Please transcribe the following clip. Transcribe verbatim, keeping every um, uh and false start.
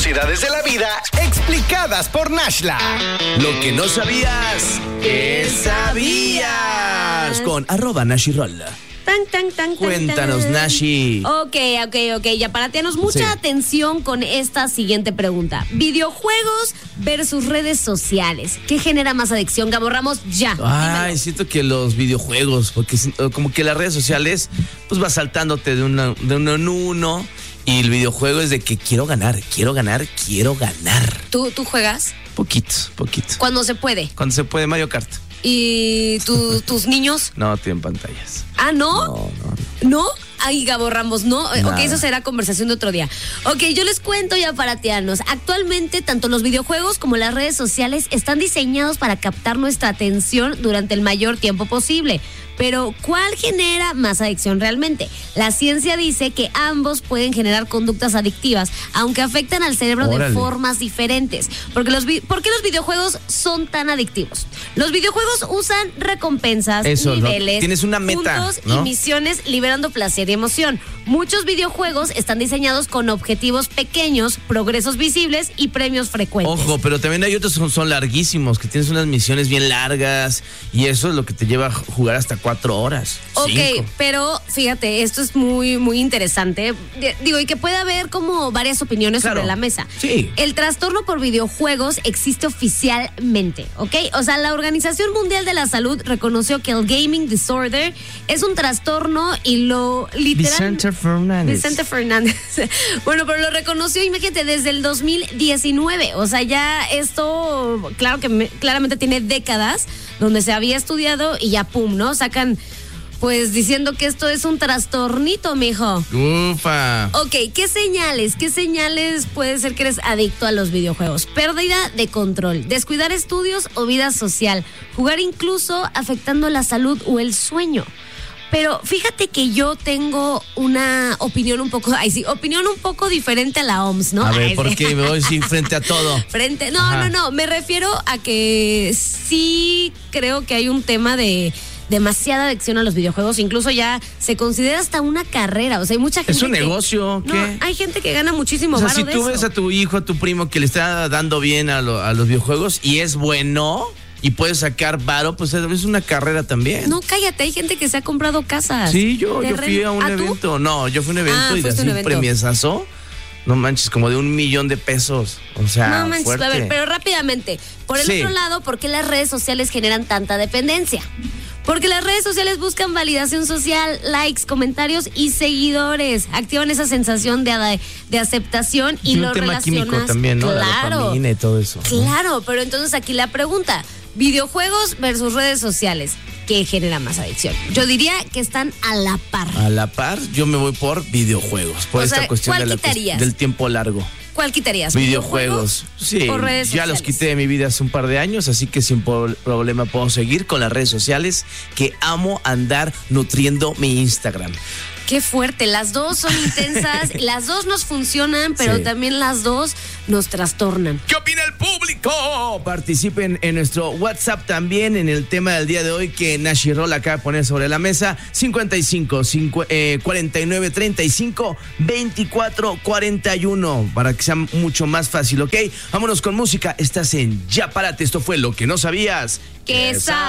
curiosidades de la vida explicadas por Nashla. Lo que no sabías, ¿qué sabías? Con arroba Nashiroll. Tan, tan, tan, Cuéntanos, tan. Nashi. Ok, ok, ok. Ya parateanos, mucha Sí. atención con esta siguiente pregunta. Videojuegos versus redes sociales. ¿Qué genera más adicción? Gabo Ramos, ya. Ay, dímelo. siento que los videojuegos, porque como que las redes sociales, pues vas saltándote de, una, de uno en uno. Y el videojuego es de que quiero ganar, quiero ganar, quiero ganar. ¿Tú, tú juegas? Poquito, poquito. Cuando se puede. Cuando se puede, Mario Kart. ¿Y tu- tus niños? No tienen pantallas. Ah, ¿no? No, no, no. ¿No? Ay, Gabo Ramos, no. Nada. Ok, eso será conversación de otro día. Ok, yo les cuento ya paratianos. Actualmente, tanto los videojuegos como las redes sociales están diseñados para captar nuestra atención durante el mayor tiempo posible. Pero, ¿cuál genera más adicción realmente? La ciencia dice que ambos pueden generar conductas adictivas, aunque afectan al cerebro Órale. de formas diferentes. Porque los vi- ¿Por qué los videojuegos son tan adictivos? Los videojuegos usan recompensas, Eso, ¿no? niveles, Tienes una meta, puntos ¿no? y misiones liberando placer y emoción. Muchos videojuegos están diseñados con objetivos pequeños, progresos visibles y premios frecuentes. Ojo, pero también hay otros que son, son larguísimos, que tienes unas misiones bien largas y eso es lo que te lleva a jugar hasta cuatro horas. Ok, cinco. pero fíjate, esto es muy, muy interesante. De- Digo, y que puede haber como varias opiniones Claro. sobre la mesa. Sí. El trastorno por videojuegos existe oficialmente, ¿ok? O sea, la Organización Mundial de la Salud reconoció que el gaming disorder es un trastorno y lo literal... Vicente Fernández. Vicente Fernández. Bueno, pero lo reconoció, imagínate, desde el dos mil diecinueve. O sea, ya esto, claro que me- claramente tiene décadas donde se había estudiado y ya pum, ¿no? Sacan, pues, diciendo que esto es un trastornito, mijo. Ufa. Ok, ¿qué señales? ¿Qué señales puede ser que eres adicto a los videojuegos? Pérdida de control, descuidar estudios o vida social, jugar incluso afectando la salud o el sueño. Pero fíjate que yo tengo una opinión un poco, ay sí, opinión un poco diferente a la O M S, ¿no? A ver, Ay, ¿por sí. qué me voy así frente a todo? Frente, no, Ajá. no, no, me refiero a que sí creo que hay un tema de demasiada adicción a los videojuegos, incluso ya se considera hasta una carrera, o sea, hay mucha gente Es un que- negocio, No, ¿qué? hay gente que gana muchísimo O sea, varo si de tú eso. ves a tu hijo, a tu primo que le está dando bien a, lo- a los videojuegos y es bueno y puedes sacar varo, pues es una carrera también. No, cállate, hay gente que se ha comprado casas. Sí, yo, yo fui terreno. a un ¿Ah, tú? evento. No, yo fui a un evento Ah, y de fuiste a así un un evento. premiesazo. No manches, como de un millón de pesos. O sea, No manches, fuerte. a ver, pero rápidamente. Por el Sí. otro lado, ¿por qué las redes sociales generan tanta dependencia? Porque las redes sociales buscan validación social, likes, comentarios y seguidores. Activan esa sensación de, ada- de aceptación y, Y lo un tema relacionas. químico también, ¿no? La Claro. dopamina y todo eso. Claro, pero entonces aquí la pregunta, videojuegos versus redes sociales, ¿qué genera más adicción? Yo diría que están a la par. A la par, yo me voy por videojuegos. Por O esta sea, cuestión ¿cuál de la cuest- quitarías? del tiempo largo. ¿Cuál quitarías? Videojuegos. Sí, o redes ya los sociales? quité de mi vida hace un par de años, así que sin po- problema puedo seguir con las redes sociales, que amo andar nutriendo mi Instagram. Qué fuerte, las dos son intensas, las dos nos funcionan, pero Sí. también las dos nos trastornan. ¿Qué opina el público? Participen en nuestro WhatsApp también en el tema del día de hoy que Nashiroll acaba de poner sobre la mesa. cincuenta y cinco, cincu- eh, cuarenta y nueve, treinta y cinco, veinticuatro, cuarenta y uno para que sea mucho más fácil, ¿ok? Vámonos con música. Estás en Ya Párate. Esto fue Lo que no sabías. Que